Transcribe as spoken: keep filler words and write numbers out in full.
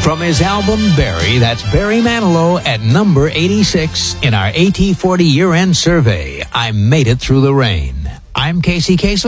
From his album Barry, that's Barry Manilow at number eighty-six in our A T forty year-end survey. I Made It Through the Rain. I'm Casey Kasem.